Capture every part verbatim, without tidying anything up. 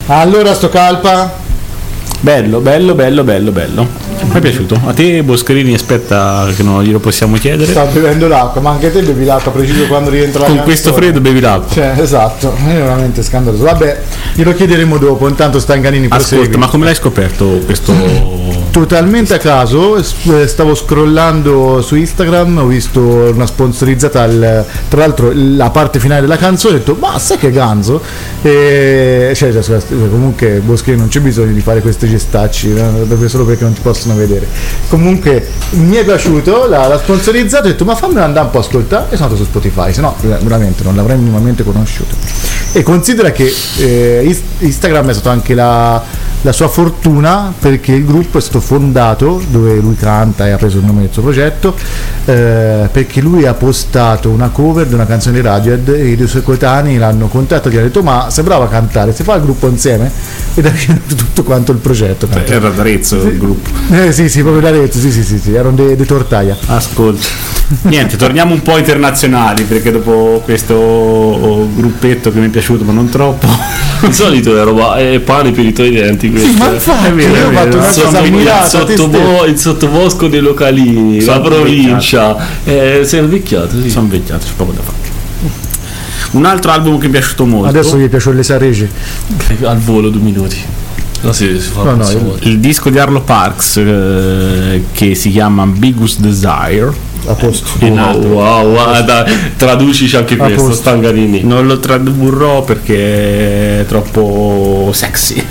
Allora sto calpa. Bello, bello, bello, bello, bello. Mi è piaciuto. A te Boscherini, aspetta che non glielo possiamo chiedere. Sto bevendo l'acqua, ma anche te bevi l'acqua preciso quando rientra la Con canzone. questo freddo bevi l'acqua. Cioè, esatto, è veramente scandaloso. Vabbè, glielo chiederemo dopo, intanto Stanganini prosegui. Ascolta, ma come l'hai scoperto questo? Totalmente a caso, s- stavo scrollando su Instagram, ho visto una sponsorizzata, al, tra l'altro la parte finale della canzone, ho detto ma sai che ganzo? E, cioè, cioè, comunque Boscherini non c'è bisogno di fare questi gestacci, no? Solo perché non ti possono vedere. Comunque mi è piaciuto, la, la sponsorizzata, ho detto ma fammi andare un po' a ascoltare e sono andato su Spotify, se no veramente non l'avrei minimamente conosciuto. E considera che eh, Instagram è stato anche la, la sua fortuna, perché il gruppo è stato fondato, dove lui canta e ha preso il nome del suo progetto, eh, perché lui ha postato una cover di una canzone di Radiohead e i due suoi coetanei l'hanno contattato e gli hanno detto ma sei bravo a cantare, si fa il gruppo insieme? E da lì è nato tutto quanto il progetto. Beh, era d'Arezzo il gruppo. Eh sì sì, proprio d'Arezzo, sì sì sì, sì erano dei de Tortaia. Ascolta, niente, torniamo un po' internazionali, perché dopo questo gruppetto che mi è piaciuto ma non troppo, di solito è roba è pane per i tuoi denti questo. Sì, ma infatti È vero, io ho è fatto vero. una Il, cosa sottovo- il, mirata, sottovo- il sottobosco dei localini, Sono la provincia, eh, sei invecchiato, sì. sono invecchiato, c'è poco da fare. Un altro album che mi è piaciuto molto, adesso gli piace le Saregi. Al volo due minuti. No, sì, si fa No, no, passo io- molto. il disco di Arlo Parks, eh, che si chiama Ambiguous Desire. A posto. Wow, wow, guarda, traducici anche A questo, posto. Stanganini. Non lo tradurrò perché è troppo sexy.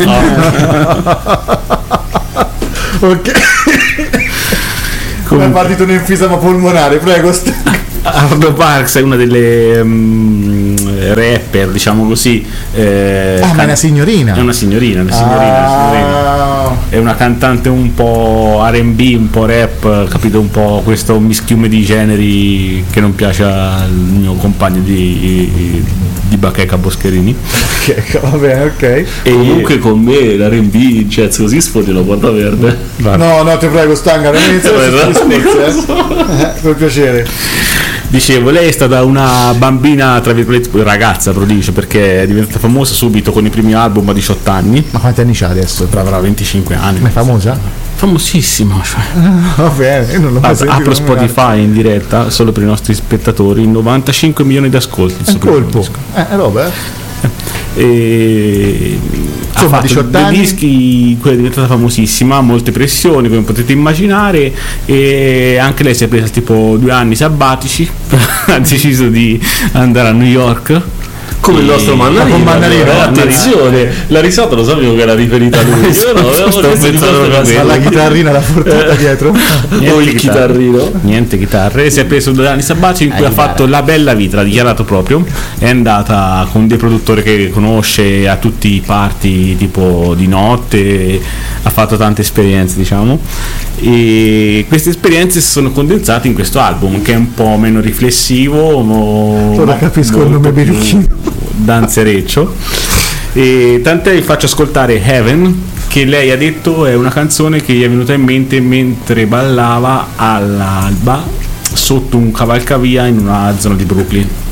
Ok. Come è partito un enfisema polmonare, prego. Arlo Parks è una delle mm, rapper, diciamo così. eh, Ah, ma è can- una signorina. È una signorina, una signorina, una signorina. Ah, È una cantante un po' R and B, un po' rap, capito? Un po' questo mischiume di generi che non piace al mio compagno di, di Bacheca Boscherini. ok, va bene, ok. E Comunque con me l'R and B jazz così sfondi la porta verde. No, no, ti prego, Stanga, non iniziare questi discorsi, eh. Eh, per piacere. Dicevo, lei è stata una bambina, tra virgolette, ragazza prodigio, perché è diventata famosa subito con i primi album a diciotto anni. Ma quanti anni c'ha adesso? Avrà venticinque anni. Ma è famosa? Famosissima, cioè. Va bene, io non l'ho mai Apro, sentito apro nominare. Spotify in diretta solo per i nostri spettatori, novantacinque milioni di ascolti. il È suo un primo colpo. disco. Eh, è roba, eh. E ha Insomma, fatto diciotto dei anni. dischi, quella è diventata famosissima, molte pressioni come potete immaginare, e anche lei si è presa tipo due anni sabbatici, ha deciso di andare a New York. Come il E- nostro Mannarino, con Mannarino, eh, eh, attenzione, la risata lo sapevo che era riferita a lui. Io no, avevo Stavo detto di pensando queste proprio cose. Alla chitarrina, la portata dietro. O il chitarrino. Niente chitarre, si è preso due anni sabbatici in cui Eh, ha fatto la bella vita, l'ha dichiarato proprio, è andata con dei produttori che conosce a tutti i party tipo di notte, ha fatto tante esperienze, diciamo, e queste esperienze si sono condensate in questo album che è un po' meno riflessivo, mo- Ora ma capisco il molto nome più Berucchino. danzereccio. E tant'è vi faccio ascoltare Heaven, che lei ha detto è una canzone che gli è venuta in mente mentre ballava all'alba sotto un cavalcavia in una zona di Brooklyn.